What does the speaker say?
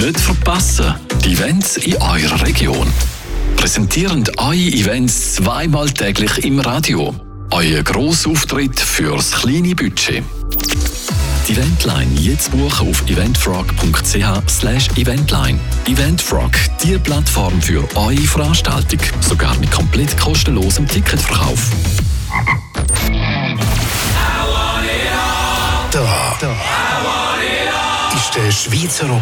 Nicht verpassen, die Events in eurer Region. Präsentieren eure Events zweimal täglich im Radio. Euer Grossauftritt fürs kleine Budget. Die Eventline jetzt buchen auf eventfrog.ch/eventline. Eventfrog, die Plattform für eure Veranstaltung. Sogar mit komplett kostenlosem Ticketverkauf. Da ist der Schweizer